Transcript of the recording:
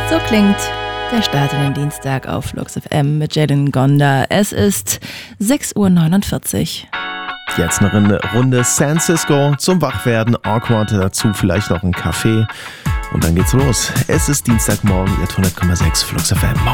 So klingt der Start in den Dienstag auf Flux FM mit Jalen Gonda. Es ist 6:49 Uhr. Jetzt noch eine Runde San Cisco zum Wachwerden, Awkward, dazu vielleicht noch ein Kaffee und dann geht's los. Es ist Dienstagmorgen, ihr 100,6 Flux FM. Moin.